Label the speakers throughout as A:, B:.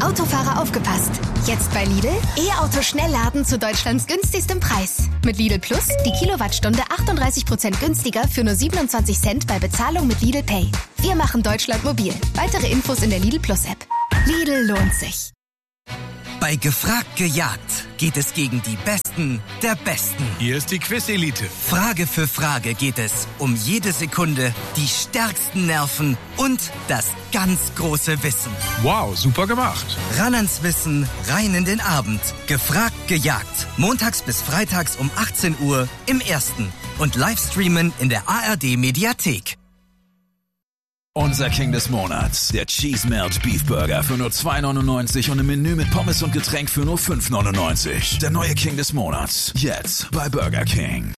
A: Autofahrer aufgepasst. Jetzt bei Lidl E-Auto Schnellladen zu Deutschlands günstigstem Preis. Mit Lidl Plus die Kilowattstunde 38% günstiger für nur 27 Cent bei Bezahlung mit Lidl Pay. Wir machen Deutschland mobil. Weitere Infos in der Lidl Plus App. Lidl lohnt sich.
B: Bei Gefragt gejagt geht es gegen die Besten der Besten.
C: Hier ist die Quiz-Elite.
B: Frage für Frage geht es um jede Sekunde, die stärksten Nerven und das ganz große Wissen.
C: Wow, super gemacht.
B: Ran ans Wissen, rein in den Abend. Gefragt gejagt. Montags bis freitags um 18 Uhr im Ersten. Und Livestreamen in der ARD-Mediathek.
D: Unser King des Monats, der Cheese Melt Beef Burger für nur 2,99 und ein Menü mit Pommes und Getränk für nur 5,99. Der neue King des Monats, jetzt bei Burger King.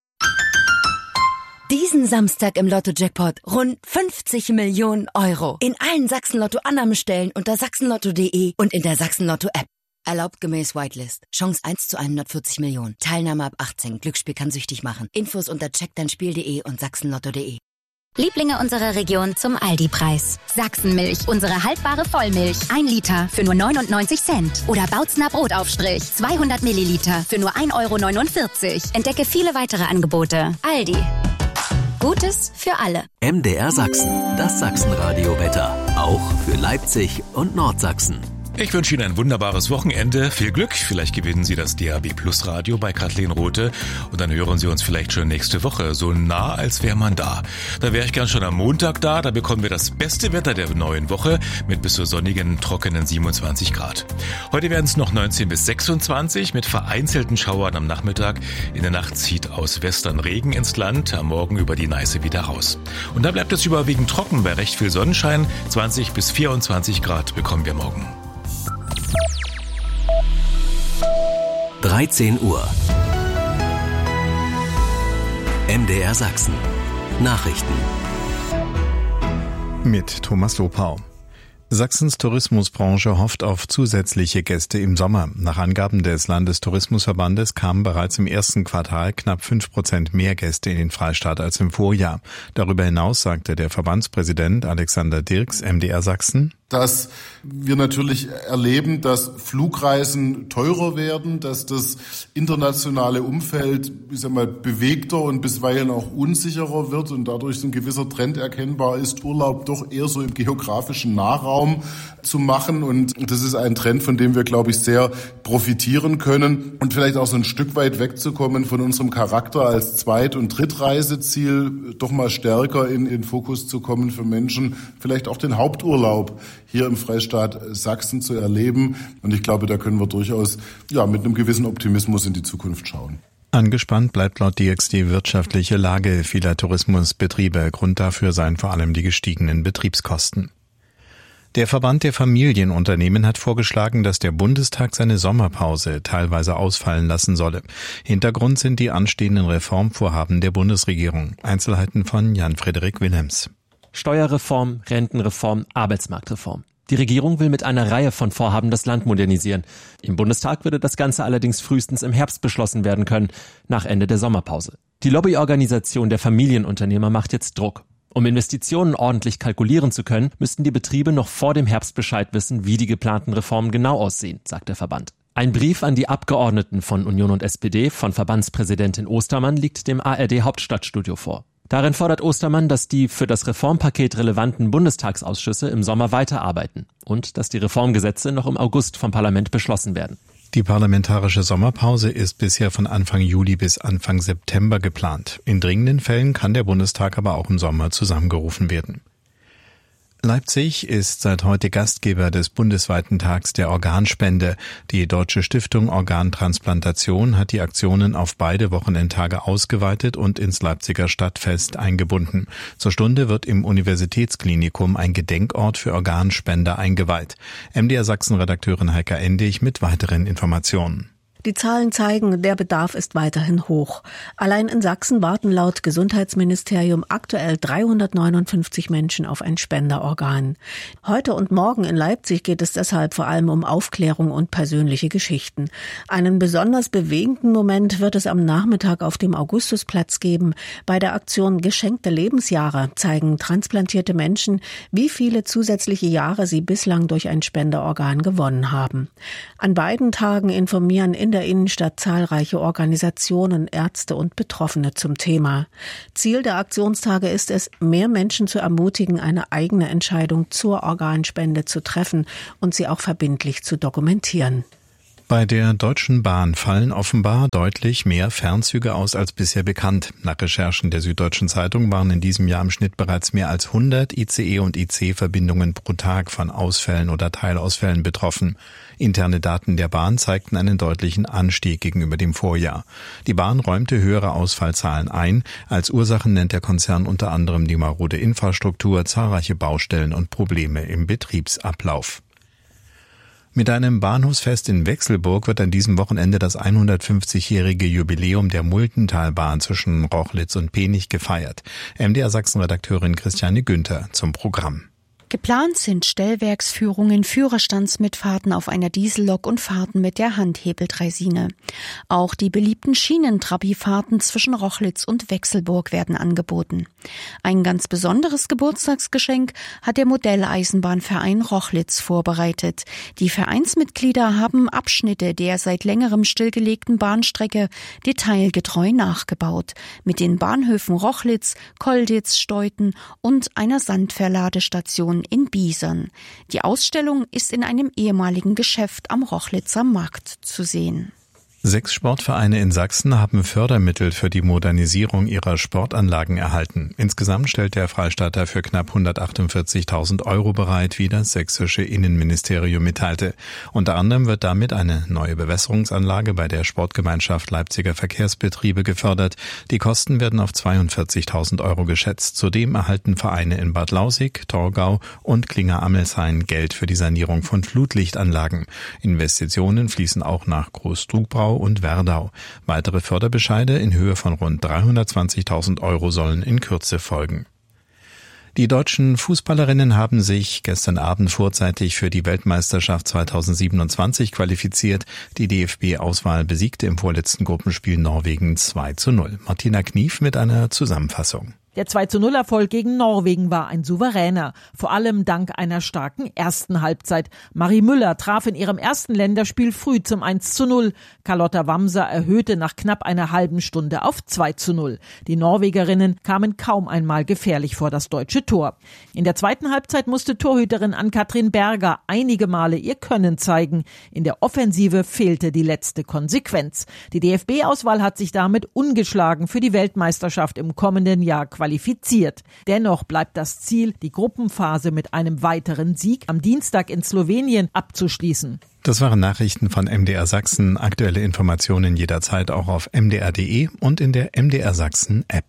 E: Diesen Samstag im Lotto-Jackpot rund 50 Millionen Euro. In allen Sachsen-Lotto-Annahmestellen unter sachsenlotto.de und in der Sachsen-Lotto-App. Erlaubt gemäß Whitelist. Chance 1 zu 140 Millionen. Teilnahme ab 18. Glücksspiel kann süchtig machen. Infos unter checkdeinspiel.de und sachsenlotto.de.
F: Lieblinge unserer Region zum Aldi-Preis. Sachsenmilch, unsere haltbare Vollmilch. 1 Liter für nur 99 Cent. Oder Bautzner Brotaufstrich. 200 Milliliter für nur 1,49 €. Entdecke viele weitere Angebote. Aldi. Gutes für alle.
G: MDR Sachsen, das Sachsenradio-Wetter. Auch für Leipzig und Nordsachsen.
C: Ich wünsche Ihnen ein wunderbares Wochenende. Viel Glück. Vielleicht gewinnen Sie das DAB Plus Radio bei Kathleen Rothe. Und dann hören Sie uns vielleicht schon nächste Woche. So nah, als wäre man da. Da wäre ich gern schon am Montag da. Da bekommen wir das beste Wetter der neuen Woche mit bis zu sonnigen, trockenen 27 Grad. Heute werden es noch 19 bis 26 mit vereinzelten Schauern am Nachmittag. In der Nacht zieht aus Western Regen ins Land. Am Morgen über die Neiße wieder raus. Und dann bleibt es überwiegend trocken bei recht viel Sonnenschein. 20 bis 24 Grad bekommen wir morgen.
G: 13 Uhr. MDR Sachsen. Nachrichten.
H: Mit Thomas Lopau. Sachsens Tourismusbranche hofft auf zusätzliche Gäste im Sommer. Nach Angaben des Landestourismusverbandes kamen bereits im ersten Quartal knapp 5% mehr Gäste in den Freistaat als im Vorjahr. Darüber hinaus sagte der Verbandspräsident Alexander Dirks MDR Sachsen:
I: Dass wir natürlich erleben, dass Flugreisen teurer werden, dass das internationale Umfeld, bewegter und bisweilen auch unsicherer wird und dadurch so ein gewisser Trend erkennbar ist, Urlaub doch eher so im geografischen Nahraum zu machen. Und das ist ein Trend, von dem wir, glaube ich, sehr profitieren können und vielleicht auch so ein Stück weit wegzukommen von unserem Charakter als Zweit- und Drittreiseziel, doch mal stärker in Fokus zu kommen für Menschen, vielleicht auch den Haupturlaub hier im Freistaat Sachsen zu erleben. Und ich glaube, da können wir durchaus mit einem gewissen Optimismus in die Zukunft schauen.
H: Angespannt bleibt laut Dirks die wirtschaftliche Lage vieler Tourismusbetriebe. Grund dafür seien vor allem die gestiegenen Betriebskosten. Der Verband der Familienunternehmen hat vorgeschlagen, dass der Bundestag seine Sommerpause teilweise ausfallen lassen solle. Hintergrund sind die anstehenden Reformvorhaben der Bundesregierung. Einzelheiten von Jan-Frederik Willems.
J: Steuerreform, Rentenreform, Arbeitsmarktreform. Die Regierung will mit einer Reihe von Vorhaben das Land modernisieren. Im Bundestag würde das Ganze allerdings frühestens im Herbst beschlossen werden können, nach Ende der Sommerpause. Die Lobbyorganisation der Familienunternehmer macht jetzt Druck. Um Investitionen ordentlich kalkulieren zu können, müssten die Betriebe noch vor dem Herbst Bescheid wissen, wie die geplanten Reformen genau aussehen, sagt der Verband. Ein Brief an die Abgeordneten von Union und SPD von Verbandspräsidentin Ostermann liegt dem ARD-Hauptstadtstudio vor. Darin fordert Ostermann, dass die für das Reformpaket relevanten Bundestagsausschüsse im Sommer weiterarbeiten und dass die Reformgesetze noch im August vom Parlament beschlossen werden.
H: Die parlamentarische Sommerpause ist bisher von Anfang Juli bis Anfang September geplant. In dringenden Fällen kann der Bundestag aber auch im Sommer zusammengerufen werden. Leipzig ist seit heute Gastgeber des bundesweiten Tags der Organspende. Die Deutsche Stiftung Organtransplantation hat die Aktionen auf beide Wochenendtage ausgeweitet und ins Leipziger Stadtfest eingebunden. Zur Stunde wird im Universitätsklinikum ein Gedenkort für Organspender eingeweiht. MDR Sachsen-Redakteurin Heika Endig mit weiteren Informationen.
K: Die Zahlen zeigen, der Bedarf ist weiterhin hoch. Allein in Sachsen warten laut Gesundheitsministerium aktuell 359 Menschen auf ein Spenderorgan. Heute und morgen in Leipzig geht es deshalb vor allem um Aufklärung und persönliche Geschichten. Einen besonders bewegenden Moment wird es am Nachmittag auf dem Augustusplatz geben. Bei der Aktion Geschenkte Lebensjahre zeigen transplantierte Menschen, wie viele zusätzliche Jahre sie bislang durch ein Spenderorgan gewonnen haben. An beiden Tagen informieren in der Innenstadt zahlreiche Organisationen, Ärzte und Betroffene zum Thema. Ziel der Aktionstage ist es, mehr Menschen zu ermutigen, eine eigene Entscheidung zur Organspende zu treffen und sie auch verbindlich zu dokumentieren.
H: Bei der Deutschen Bahn fallen offenbar deutlich mehr Fernzüge aus als bisher bekannt. Nach Recherchen der Süddeutschen Zeitung waren in diesem Jahr im Schnitt bereits mehr als 100 ICE- und IC-Verbindungen pro Tag von Ausfällen oder Teilausfällen betroffen. Interne Daten der Bahn zeigten einen deutlichen Anstieg gegenüber dem Vorjahr. Die Bahn räumte höhere Ausfallzahlen ein. Als Ursachen nennt der Konzern unter anderem die marode Infrastruktur, zahlreiche Baustellen und Probleme im Betriebsablauf. Mit einem Bahnhofsfest in Wechselburg wird an diesem Wochenende das 150-jährige Jubiläum der Multentalbahn zwischen Rochlitz und Penich gefeiert. MDR-Sachsen-Redakteurin Christiane Günther zum Programm.
L: Geplant sind Stellwerksführungen, Führerstandsmitfahrten auf einer Diesellok und Fahrten mit der Handhebeldreisine. Auch die beliebten Schienentrabi-Fahrten zwischen Rochlitz und Wechselburg werden angeboten. Ein ganz besonderes Geburtstagsgeschenk hat der Modelleisenbahnverein Rochlitz vorbereitet. Die Vereinsmitglieder haben Abschnitte der seit längerem stillgelegten Bahnstrecke detailgetreu nachgebaut. Mit den Bahnhöfen Rochlitz, Kolditz, Steuten und einer Sandverladestation in Biesern. Die Ausstellung ist in einem ehemaligen Geschäft am Rochlitzer Markt zu sehen.
H: 6 Sportvereine in Sachsen haben Fördermittel für die Modernisierung ihrer Sportanlagen erhalten. Insgesamt stellt der Freistaat dafür knapp 148.000 € bereit, wie das sächsische Innenministerium mitteilte. Unter anderem wird damit eine neue Bewässerungsanlage bei der Sportgemeinschaft Leipziger Verkehrsbetriebe gefördert. Die Kosten werden auf 42.000 € geschätzt. Zudem erhalten Vereine in Bad Lausick, Torgau und Klinger-Amelshain Geld für die Sanierung von Flutlichtanlagen. Investitionen fließen auch nach Groß-Trugbau und Werdau. Weitere Förderbescheide in Höhe von rund 320.000 € sollen in Kürze folgen. Die deutschen Fußballerinnen haben sich gestern Abend vorzeitig für die Weltmeisterschaft 2027 qualifiziert. Die DFB-Auswahl besiegte im vorletzten Gruppenspiel Norwegen 2:0. Martina Knief mit einer Zusammenfassung.
M: Der 2:0-Erfolg gegen Norwegen war ein souveräner, vor allem dank einer starken ersten Halbzeit. Marie Müller traf in ihrem ersten Länderspiel früh zum 1:0. Carlotta Wamser erhöhte nach knapp einer halben Stunde auf 2:0. Die Norwegerinnen kamen kaum einmal gefährlich vor das deutsche Tor. In der zweiten Halbzeit musste Torhüterin Ann-Kathrin Berger einige Male ihr Können zeigen. In der Offensive fehlte die letzte Konsequenz. Die DFB-Auswahl hat sich damit ungeschlagen für die Weltmeisterschaft im kommenden Jahr qualifiziert. Dennoch bleibt das Ziel, die Gruppenphase mit einem weiteren Sieg am Dienstag in Slowenien abzuschließen.
H: Das waren Nachrichten von MDR Sachsen. Aktuelle Informationen jederzeit auch auf mdr.de und in der MDR Sachsen App.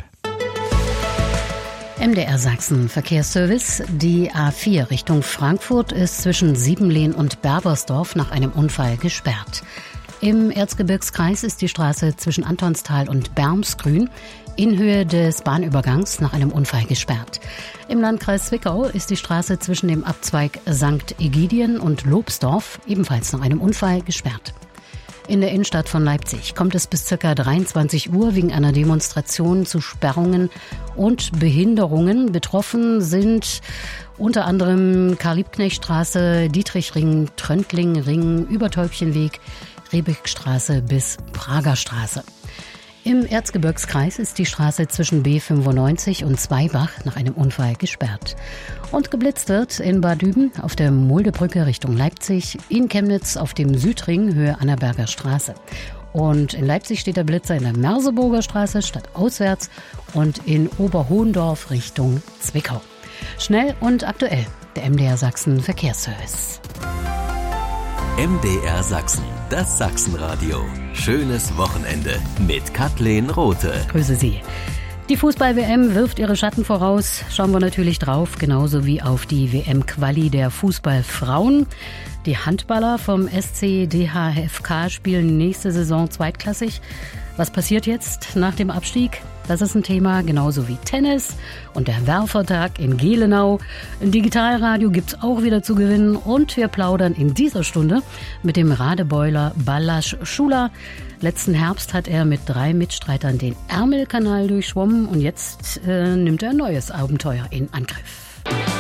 N: MDR Sachsen Verkehrsservice. Die A4 Richtung Frankfurt ist zwischen Siebenlehn und Berbersdorf nach einem Unfall gesperrt. Im Erzgebirgskreis ist die Straße zwischen Antonstal und Bermsgrün in Höhe des Bahnübergangs nach einem Unfall gesperrt. Im Landkreis Zwickau ist die Straße zwischen dem Abzweig St. Egidien und Lobsdorf ebenfalls nach einem Unfall gesperrt. In der Innenstadt von Leipzig kommt es bis ca. 23 Uhr wegen einer Demonstration zu Sperrungen und Behinderungen. Betroffen sind unter anderem Karl-Liebknecht-Straße, Dietrichring, Tröndlingring, Übertäubchenweg, Rehbeckstraße bis Pragerstraße. Im Erzgebirgskreis ist die Straße zwischen B95 und Zweibach nach einem Unfall gesperrt. Und geblitzt wird in Bad Düben auf der Muldebrücke Richtung Leipzig, in Chemnitz auf dem Südring Höhe Annaberger Straße. Und in Leipzig steht der Blitzer in der Merseburger Straße stadtauswärts und in Oberhohendorf Richtung Zwickau. Schnell und aktuell, der MDR Sachsen Verkehrsservice.
G: MDR Sachsen, das Sachsenradio. Schönes Wochenende mit Kathleen Rothe.
N: Grüße Sie. Die Fußball-WM wirft ihre Schatten voraus. Schauen wir natürlich drauf, genauso wie auf die WM-Quali der Fußballfrauen. Die Handballer vom SC DHFK spielen nächste Saison zweitklassig. Was passiert jetzt nach dem Abstieg? Das ist ein Thema, genauso wie Tennis und der Werfertag in Gelenau. Ein Digitalradio gibt's auch wieder zu gewinnen und wir plaudern in dieser Stunde mit dem Radebeuler Balázs Schuler. Letzten Herbst hat er mit 3 Mitstreitern den Ärmelkanal durchschwommen und jetzt nimmt er ein neues Abenteuer in Angriff.